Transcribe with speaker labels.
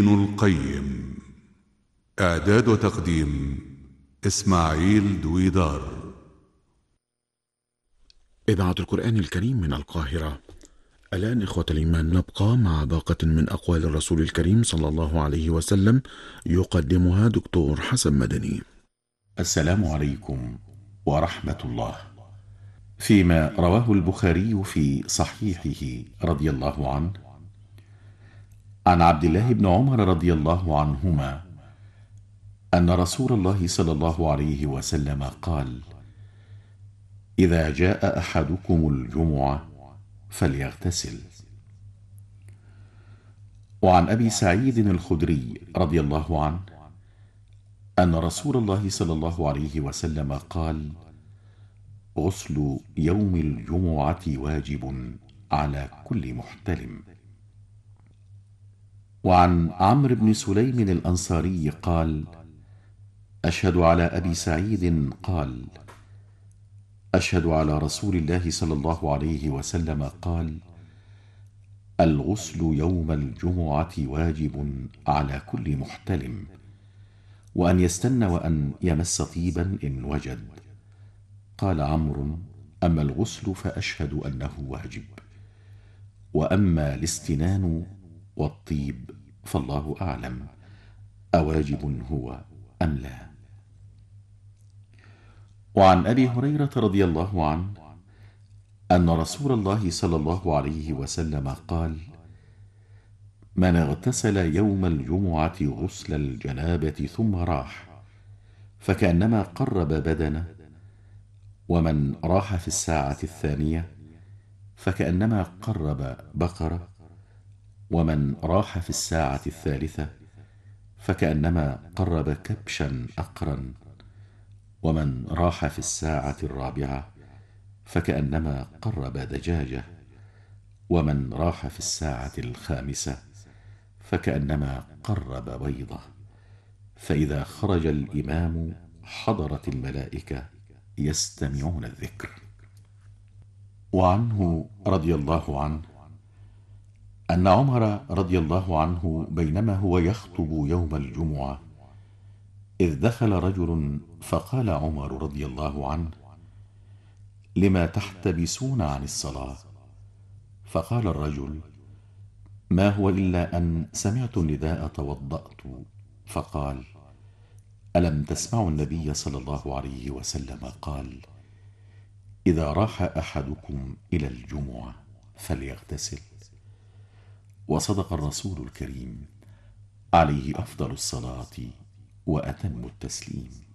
Speaker 1: ابن القيم. إعداد وتقديم إسماعيل دويدار.
Speaker 2: إذاعة القرآن الكريم من القاهرة. الآن إخوة الإيمان نبقى مع باقة من أقوال الرسول الكريم صلى الله عليه وسلم يقدمها دكتور حسن مدني.
Speaker 3: السلام عليكم ورحمة الله. فيما رواه البخاري في صحيحه رضي الله عنه عن عبد الله بن عمر رضي الله عنهما أن رسول الله صلى الله عليه وسلم قال: إذا جاء أحدكم الجمعة فليغتسل. وعن أبي سعيد الخدري رضي الله عنه أن رسول الله صلى الله عليه وسلم قال: غسل يوم الجمعة واجب على كل محتلم. وعن عمرو بن سليم الأنصاري قال: أشهد على أبي سعيد قال: أشهد على رسول الله صلى الله عليه وسلم قال: الغسل يوم الجمعة واجب على كل محتلم، وأن يستن وأن يمس طيبا إن وجد. قال عمرو: أما الغسل فأشهد أنه واجب، وأما الاستنان والطيب فالله أعلم أواجب هو أم لا. وعن أبي هريرة رضي الله عنه أن رسول الله صلى الله عليه وسلم قال: من اغتسل يوم الجمعة غسل الجنابة ثم راح فكأنما قرب بدنه، ومن راح في الساعة الثانية فكأنما قرب بقرة، ومن راح في الساعة الثالثة فكأنما قرب كبشا أقرا، ومن راح في الساعة الرابعة فكأنما قرب دجاجة، ومن راح في الساعة الخامسة فكأنما قرب بيضة. فإذا خرج الإمام حضرت الملائكة يستمعون الذكر. وعنه رضي الله عنه أن عمر رضي الله عنه بينما هو يخطب يوم الجمعة إذ دخل رجل فقال عمر رضي الله عنه: لما تحتبسون عن الصلاة؟ فقال الرجل: ما هو إلا أن سمعت النداء توضأت. فقال: ألم تسمعوا النبي صلى الله عليه وسلم قال: إذا راح أحدكم إلى الجمعة فليغتسل؟ وصدق الرسول الكريم عليه أفضل الصلاة وأتم التسليم.